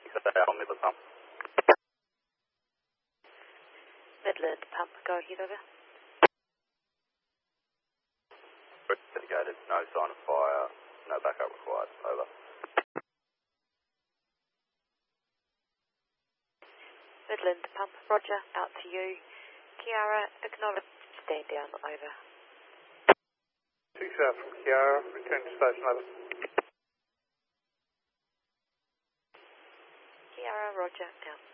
stay out on Midland pump. Midland pump, go ahead, over. Investigated, no sign of fire, no backup required, over. Midland pump, roger, out to you. Kiara, acknowledge, stand down, over. 6 out from Kiara, return to station, over. Kiara, roger, out.